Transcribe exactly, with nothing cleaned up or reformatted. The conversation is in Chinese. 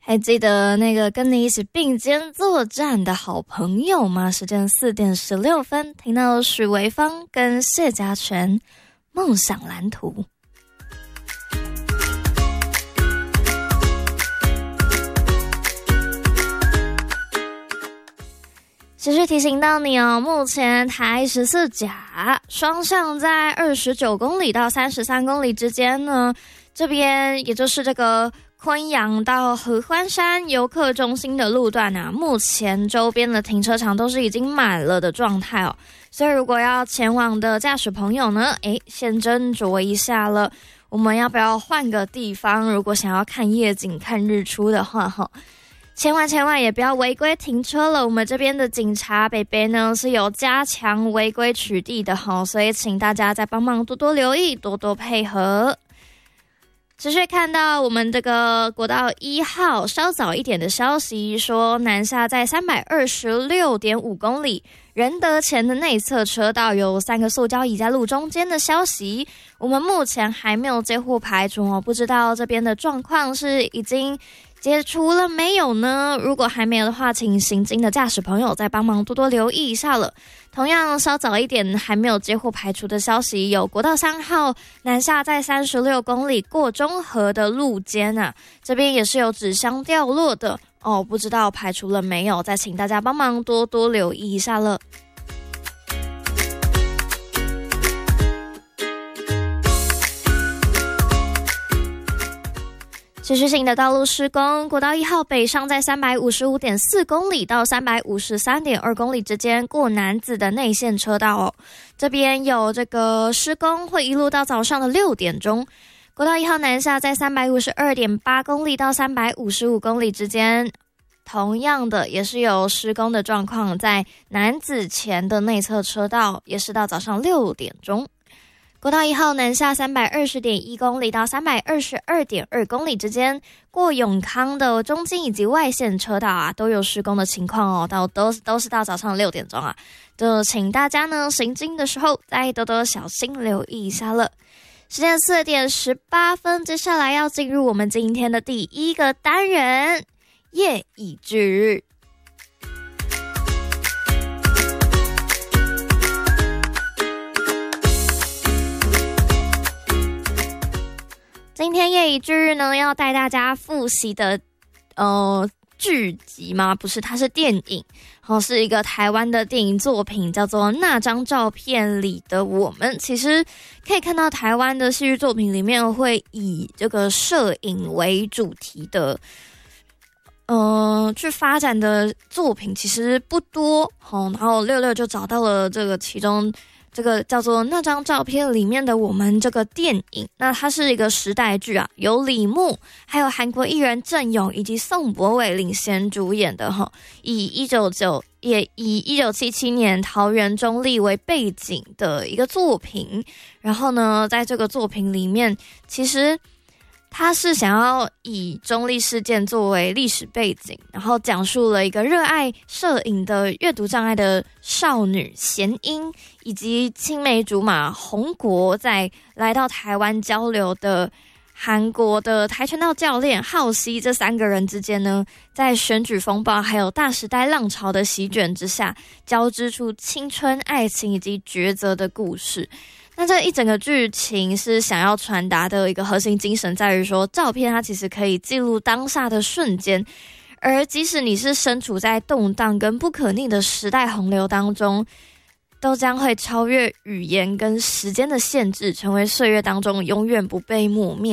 还记得那个跟你一起并肩作战的好朋友吗？时间四点十六分，听到许维芳跟谢家全梦想蓝图。持续提醒到你哦，目前台十四甲双向在二十九公里到三十三公里之间呢，这边也就是这个昆阳到合欢山游客中心的路段啊，目前周边的停车场都是已经满了的状态哦，所以如果要前往的驾驶朋友呢，诶，先斟酌一下了，我们要不要换个地方？如果想要看夜景、看日出的话，哈。千万千万也不要违规停车了，我们这边的警察北北呢是有加强违规取缔的齁，所以请大家再帮忙多多留意，多多配合。持续看到我们这个国道一号稍早一点的消息说，南下在 三百二十六点五公里仁德前的内侧车道有三个塑胶椅在路中间的消息，我们目前还没有接获排除哦，不知道这边的状况是已经解除了没有呢？如果还没有的话，请行经的驾驶朋友再帮忙多多留意一下了。同样稍早一点还没有接获排除的消息，有国道三号南下在三十六公里过中和的路肩啊，这边也是有纸箱掉落的哦，不知道排除了没有，再请大家帮忙多多留意一下了。持续性的道路施工，国道一号北上在 三百五十五点四公里到 三百五十三点二公里之间过南子的内线车道哦，这边有这个施工会一路到早上的六点钟。国道一号南下在 三百五十二点八公里到三百五十五公里之间，同样的也是有施工的状况，在南子前的内侧车道也是到早上六点钟。国道一号南下 三百二十点一公里到 三百二十二点二公里之间，过永康的中间以及外线车道啊都有施工的情况哦，到都都是到早上六点钟啊，就请大家呢行经的时候再多多小心留意一下了。时间四点十八分，接下来要进入我们今天的第一个单元夜已至。今天夜以继日呢，要带大家复习的呃剧集吗？不是，它是电影，哦，是一个台湾的电影作品，叫做《那张照片里的我们》。其实可以看到，台湾的戏剧作品里面会以这个摄影为主题的，呃，去发展的作品其实不多，哦，然后六六就找到了这个其中。这个叫做那张照片里面的我们这个电影，那它是一个时代剧啊，由李牧还有韩国艺人郑勇以及宋柏伟领衔主演的哈，以一九九也以一九七七年桃园中坜为背景的一个作品。然后呢，在这个作品里面，其实他是想要以中坜事件作为历史背景，然后讲述了一个热爱摄影的阅读障碍的少女贤英，以及青梅竹马洪国在来到台湾交流的韩国的跆拳道教练浩熙，这三个人之间呢，在选举风暴还有大时代浪潮的席卷之下，交织出青春、爱情以及抉择的故事。那这一整个剧情是想要传达的一个核心精神在于说，照片它其实可以记录当下的瞬间，而即使你是身处在动荡跟不可逆的时代洪流当中，都将会超越语言跟时间的限制，成为岁月当中永远不被磨灭